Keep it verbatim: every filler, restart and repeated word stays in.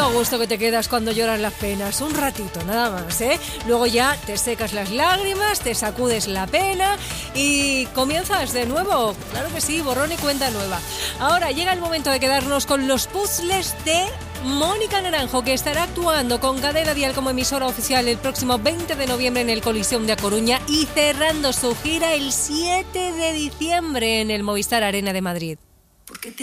gusto que te quedas cuando lloran las penas, un ratito nada más, ¿eh? Luego ya te secas las lágrimas, te sacudes la pena y comienzas de nuevo. Claro que sí, borrón y cuenta nueva. Ahora llega el momento de quedarnos con los puzzles de Mónica Naranjo, que estará actuando con Cadena Dial como emisora oficial el próximo veinte de noviembre en el Coliseum de A Coruña y cerrando su gira el siete de diciembre en el Movistar Arena de Madrid.